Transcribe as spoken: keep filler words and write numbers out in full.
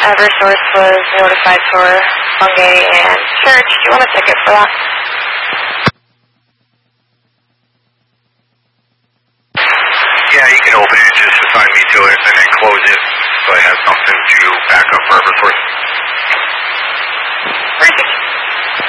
Eversource was notified for Bungay and Church. Do you want a ticket for that? Yeah, you can open it, just assign me to it, and then close it, so I have something to back up for Eversource.